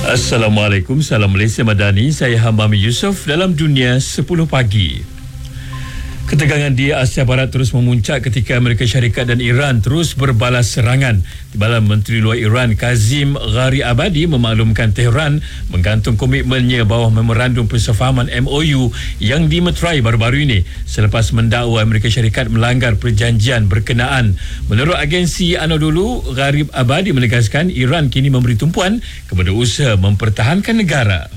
Assalamualaikum, salam Malaysia Madani. Saya Hamami Yusof dalam Dunia 10 Pagi. Ketegangan di Asia Barat terus memuncak ketika Amerika Syarikat dan Iran terus berbalas serangan. Timbalan Menteri Luar Iran Kazim Ghariabadi memaklumkan Tehran menggantung komitmennya bawah memorandum persefahaman MOU yang dimeterai baru-baru ini selepas mendakwa Amerika Syarikat melanggar perjanjian berkenaan. Menurut agensi Anadolu, Ghariabadi menegaskan Iran kini memberi tumpuan kepada usaha mempertahankan negara.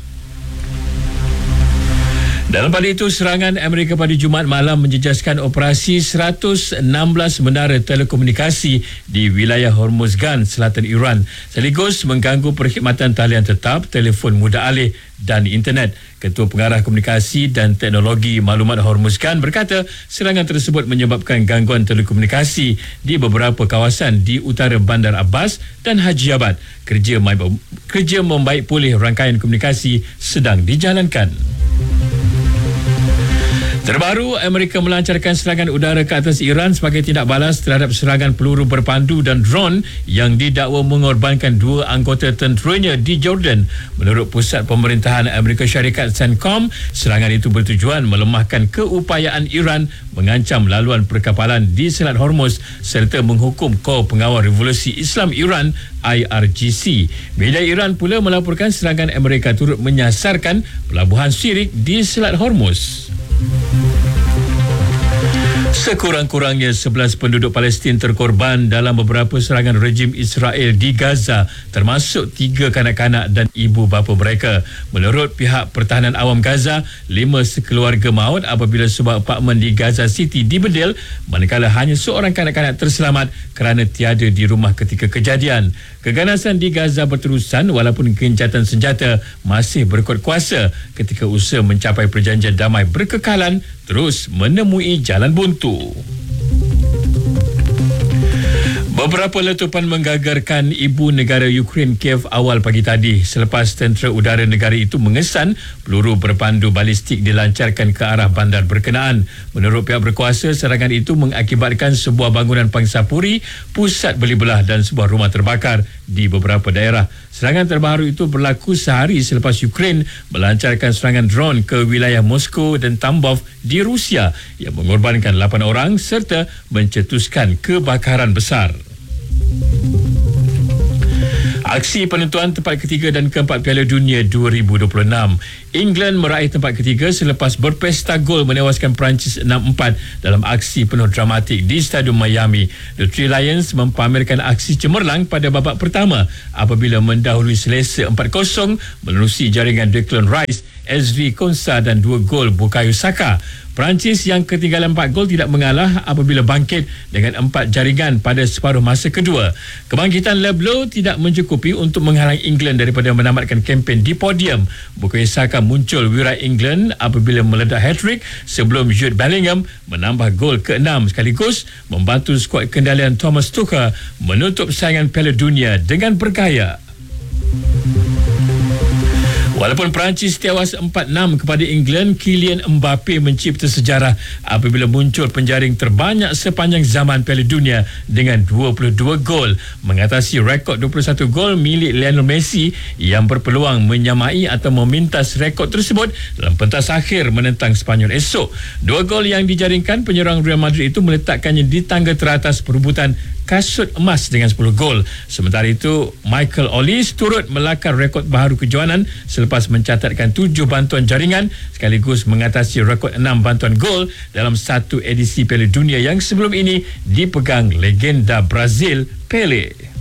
Dalam pada itu, serangan Amerika pada Jumaat malam menjejaskan operasi 116 menara telekomunikasi di wilayah Hormuzgan, selatan Iran, sekaligus mengganggu perkhidmatan talian tetap, telefon mudah alih dan internet. Ketua Pengarah Komunikasi dan Teknologi Maklumat Hormuzgan berkata serangan tersebut menyebabkan gangguan telekomunikasi di beberapa kawasan di utara Bandar Abbas dan Haji Abad. Kerja membaik pulih rangkaian komunikasi sedang dijalankan. Terbaru, Amerika melancarkan serangan udara ke atas Iran sebagai tindak balas terhadap serangan peluru berpandu dan drone yang didakwa mengorbankan 2 anggota tenteranya di Jordan. Menurut Pusat Pemerintahan Amerika Syarikat CENTCOM, serangan itu bertujuan melemahkan keupayaan Iran mengancam laluan perkapalan di Selat Hormuz serta menghukum Kor Pengawal Revolusi Islam Iran IRGC. Media Iran pula melaporkan serangan Amerika turut menyasarkan pelabuhan Sirik di Selat Hormuz. Sekurang-kurangnya 11 penduduk Palestin terkorban dalam beberapa serangan rejim Israel di Gaza, termasuk 3 kanak-kanak dan ibu bapa mereka. Menurut pihak Pertahanan Awam Gaza, 5 sekeluarga maut apabila sebuah apartmen di Gaza City dibedil, manakala hanya seorang kanak-kanak terselamat kerana tiada di rumah ketika kejadian. Keganasan di Gaza berterusan walaupun gencatan senjata masih berkuat kuasa ketika usaha mencapai perjanjian damai berkekalan terus menemui jalan buntu. Beberapa letupan menggagarkan ibu negara Ukraine Kiev awal pagi tadi selepas tentera udara negara itu mengesan peluru berpandu balistik dilancarkan ke arah bandar berkenaan. Menurut pihak berkuasa, serangan itu mengakibatkan sebuah bangunan pangsapuri, pusat beli belah dan sebuah rumah terbakar di beberapa daerah. Serangan terbaru itu berlaku sehari selepas Ukraine melancarkan serangan drone ke wilayah Moskow dan Tambov di Rusia yang mengorbankan 8 orang serta mencetuskan kebakaran besar. Aksi penentuan tempat ketiga dan keempat Piala Dunia 2026. England meraih tempat ketiga selepas berpesta gol menewaskan Perancis 6-4 dalam aksi penuh dramatik di Stadium Miami. The Three Lions mempamerkan aksi cemerlang pada babak pertama apabila mendahului selesa 4-0 menerusi jaringan Declan Rice, Ezri Konsa dan 2 gol Bukayo Saka. Perancis yang ketinggalan 4 gol tidak mengalah apabila bangkit dengan 4 jaringan pada separuh masa kedua. Kebangkitan Leblow tidak mencukupi untuk menghalang England daripada menamatkan kempen di podium. Bukayo Saka muncul wirai England apabila meledak hat-trick sebelum Jude Bellingham menambah gol ke-6 sekaligus membantu skuad kendalian Thomas Tuchel menutup saingan Piala Dunia dengan bergaya. Walaupun Perancis tewas 4-6 kepada England, Kylian Mbappe mencipta sejarah apabila muncul penjaring terbanyak sepanjang zaman Piala Dunia dengan 22 gol, mengatasi rekod 21 gol milik Lionel Messi yang berpeluang menyamai atau memintas rekod tersebut dalam pentas akhir menentang Sepanyol esok. 2 gol yang dijaringkan penyerang Real Madrid itu meletakkannya di tangga teratas perebutan kasut emas dengan 10 gol. Sementara itu, Michael Olise turut melakar rekod baharu kejohanan selepas mencatatkan 7 bantuan jaringan sekaligus mengatasi rekod 6 bantuan gol dalam satu edisi Piala Dunia yang sebelum ini dipegang legenda Brazil Pelé.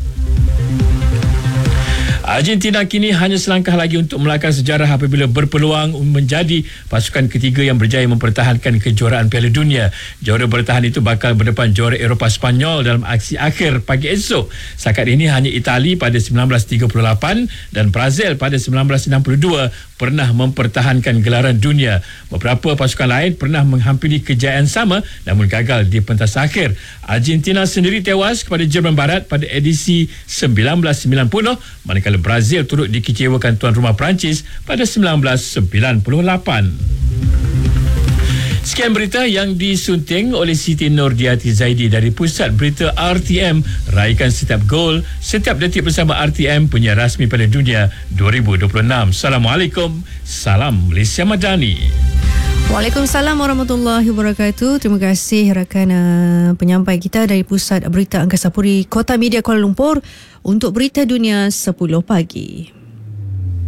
Argentina kini hanya selangkah lagi untuk melakar sejarah apabila berpeluang menjadi pasukan ketiga yang berjaya mempertahankan kejuaraan Piala Dunia. Juara bertahan itu bakal berdepan juara Eropah Sepanyol dalam aksi akhir pagi esok. Setakat ini hanya Itali pada 1938 dan Brazil pada 1962 pernah mempertahankan gelaran dunia. Beberapa pasukan lain pernah menghampiri kejayaan sama namun gagal di pentas akhir. Argentina sendiri tewas kepada Jerman Barat pada edisi 1990 manakala Brazil turut dikecewakan tuan rumah Perancis pada 1998. Sekian berita yang disunting oleh Siti Nordiati Zaidi dari Pusat Berita RTM. Raikan setiap gol, setiap detik bersama RTM, penyiar rasmi pada dunia 2026. Assalamualaikum. Salam Malaysia Madani. Waalaikumsalam warahmatullahi wabarakatuh. Terima kasih rakan penyampai kita dari Pusat Berita Angkasa Puri Kota Media Kuala Lumpur untuk Berita Dunia 10 pagi.